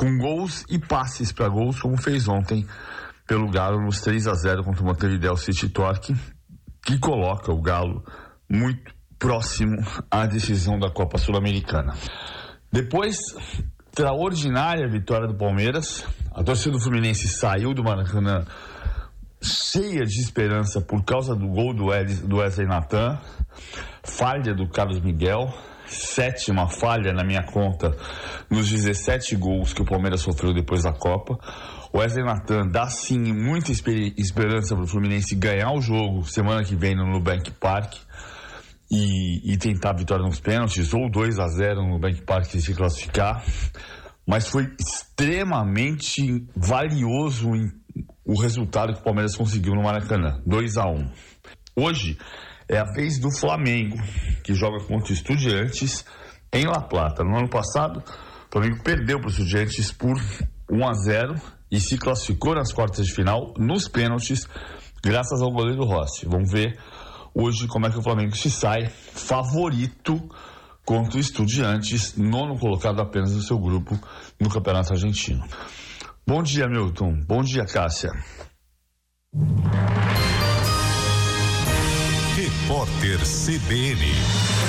com gols e passes para gols, como fez ontem pelo Galo nos 3-0 contra o Montevideo City Torque, que coloca o Galo muito próximo à decisão da Copa Sul-Americana. Depois, extraordinária vitória do Palmeiras, a torcida do Fluminense saiu do Maracanã cheia de esperança por causa do gol do Wesley Nathan, falha do Carlos Miguel, 7ª falha na minha conta nos 17 gols que o Palmeiras sofreu depois da Copa. O Wesley Nathan dá sim muita esperança para o Fluminense ganhar o jogo semana que vem no Nubank Park e tentar a vitória nos pênaltis, ou 2-0 no Nubank Park e se classificar. Mas foi extremamente valioso o resultado que o Palmeiras conseguiu no Maracanã, 2-1. Hoje é a vez do Flamengo, que joga contra o Estudiantes em La Plata. No ano passado, o Flamengo perdeu para o Estudiantes por 1-0 e se classificou nas quartas de final nos pênaltis, graças ao goleiro Rossi. Vamos ver hoje como é que o Flamengo se sai favorito contra o Estudiantes, 9º colocado apenas no seu grupo no Campeonato Argentino. Bom dia, Milton. Bom dia, Cássia. Repórter CBN.